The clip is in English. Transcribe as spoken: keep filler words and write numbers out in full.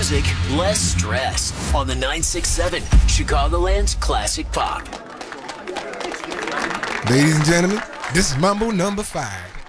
music, less stress. On the nine six seven, Chicagoland's Classic Pop. Ladies and gentlemen, this is Mambo number five.